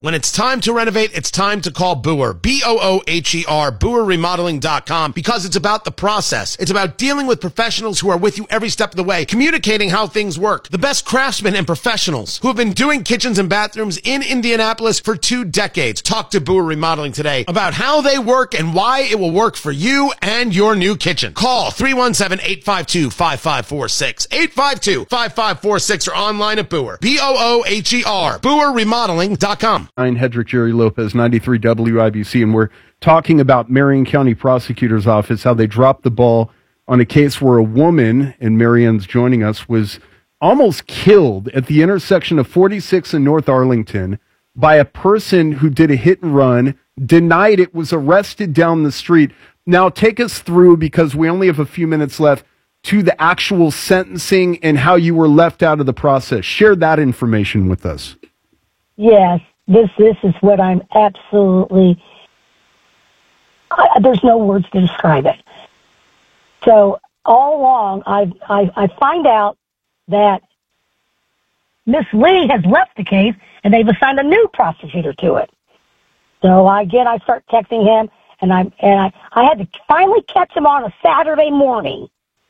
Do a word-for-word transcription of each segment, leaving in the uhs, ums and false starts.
When it's time to renovate, it's time to call Boer, B O O H E R, Boer Remodeling dot com, because it's about the process. It's about dealing with professionals who are with you every step of the way, communicating how things work. The best craftsmen and professionals who have been doing kitchens and bathrooms in Indianapolis for two decades. Talk to Boer Remodeling today about how they work and why it will work for you and your new kitchen. Call three one seven, eight five two, five five four six, eight five two, five five four six, or online at Boer, B O O H E R, Boer Remodeling dot com. I'm Hedrick Jerry Lopez, ninety-three W I B C, and we're talking about Marion County Prosecutor's Office, how they dropped the ball on a case where a woman, and Marianne's joining us, was almost killed at the intersection of forty-six and North Arlington by a person who did a hit and run, denied it, was arrested down the street. Now take us through, because we only have a few minutes left, to the actual sentencing and how you were left out of the process. Share that information with us. Yes. This this is what I'm absolutely, I, there's no words to describe it. So all along, I, I, I find out that Miss Lee has left the case, and they've assigned a new prosecutor to it. So again, I start texting him, and I and I, I had to finally catch him on a Saturday morning.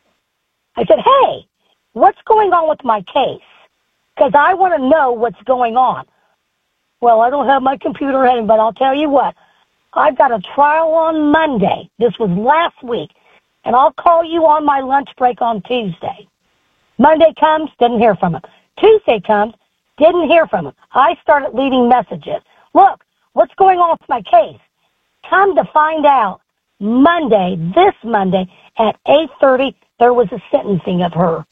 I said, hey, what's going on with my case? Because I want to know what's going on. Well, I don't have my computer in, but I'll tell you what. I've got a trial on Monday. This was last week. And I'll call you on my lunch break on Tuesday. Monday comes, didn't hear from him. Tuesday comes, didn't hear from him. I started leaving messages. Look, what's going on with my case? Come to find out, Monday, this Monday, at eight thirty, there was a sentencing of her.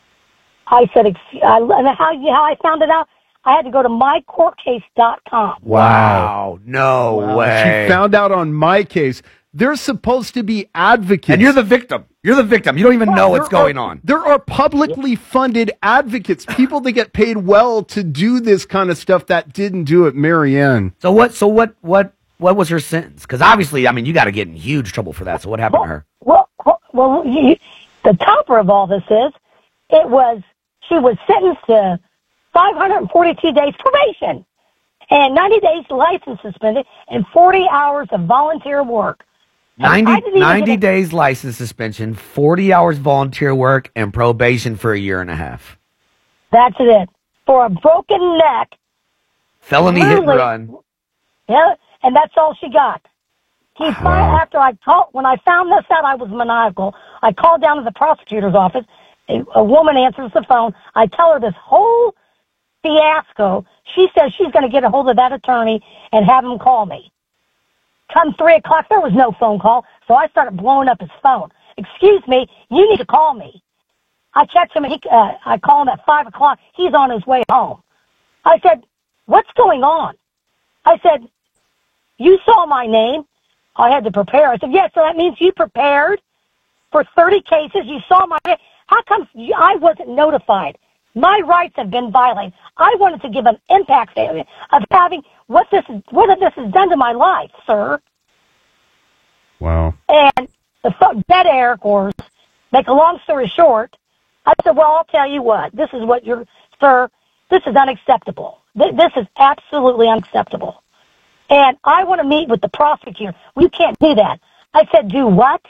I said, Excuse, I, and how, how I found it out? I had to go to my court case dot com. Wow. No wow. way. She found out on My Case. They're supposed to be advocates. And you're the victim. You're the victim. You don't even well, know what's going are, on. There are publicly funded advocates, people that get paid well to do this kind of stuff that didn't do it, Marianne. So what, so what, what, what was her sentence? Because obviously, I mean, you got to get in huge trouble for that. So what happened well, to her? Well, well, well you, the topper of all this is, it was, she was sentenced to five hundred forty-two days probation and ninety days license suspended and forty hours of volunteer work. ninety, ninety days license suspension, forty hours volunteer work, and probation for a year and a half. That's it. For a broken neck. Felony hit and run. Yeah, and that's all she got. He wow. finally, after I called, when I found this out, I was maniacal. I called down to the prosecutor's office. A, a woman answers the phone. I tell her this whole fiasco. She says she's going to get a hold of that attorney and have him call me. Come three o'clock, there was no phone call, so I started blowing up his phone. Excuse me, you need to call me. I checked him, and he, uh, I call him at five o'clock. He's on his way home. I said, what's going on? I said, you saw my name. I had to prepare. I said, yes, so that means you prepared for thirty cases. You saw my name. How come I wasn't notified? My rights have been violated. I wanted to give an impact statement of having what this what this has done to my life, sir. Wow. And the dead air, of course. Make a long story short, I said, well, I'll tell you what. This is what you're, sir, this is unacceptable. This is absolutely unacceptable. And I want to meet with the prosecutor. Well, you can't do that. I said, do what?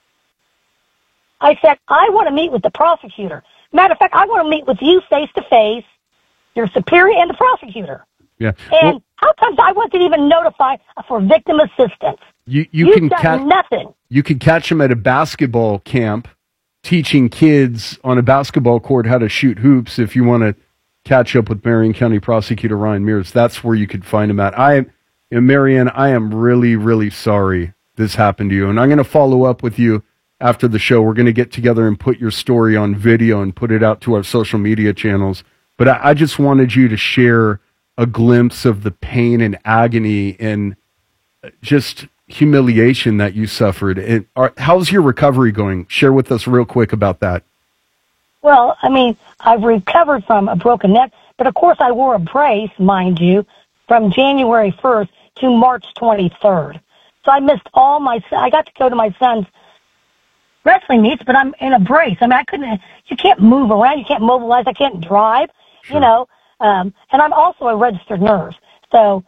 I said, I want to meet with the prosecutor. Matter of fact, I want to meet with you face to face, your superior and the prosecutor. Yeah. And well, how come I wasn't even notified for victim assistance? You you You've can done catch nothing. You could catch them at a basketball camp, teaching kids on a basketball court how to shoot hoops. If you want to catch up with Marion County Prosecutor Ryan Mears, that's where you could find him at. I am, you know, Marianne, I am really, really sorry this happened to you, and I'm going to follow up with you after the show. We're going to get together and put your story on video and put it out to our social media channels. But I, I just wanted you to share a glimpse of the pain and agony and just humiliation that you suffered. And are, how's your recovery going? Share with us real quick about that. Well, I mean, I've recovered from a broken neck, but of course I wore a brace, mind you, from January first to March twenty-third. So I missed all my, I got to go to my son's wrestling meets, but I'm in a brace. I mean, I couldn't, you can't move around, you can't mobilize, I can't drive, sure. you know, um, and I'm also a registered nurse. So